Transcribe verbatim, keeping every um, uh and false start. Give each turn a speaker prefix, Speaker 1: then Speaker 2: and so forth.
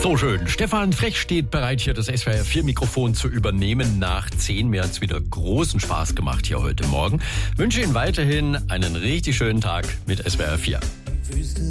Speaker 1: So schön. Stefan Frech steht bereit, hier das S W R vier Mikrofon zu übernehmen nach zehn. Mir hat's wieder großen Spaß gemacht hier heute Morgen. Wünsche Ihnen weiterhin einen richtig schönen Tag mit S W R vier.
Speaker 2: Wüste